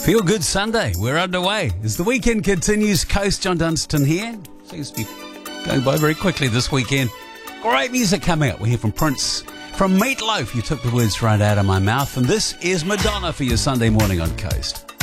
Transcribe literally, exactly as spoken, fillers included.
Feel Good Sunday. We're underway. As the weekend continues, Coast, John Dunstan here. Seems to be going by very quickly this weekend. Great music coming up. We hear from Prince. From Meatloaf, you took the words right out of my mouth. And this is Madonna for your Sunday morning on Coast.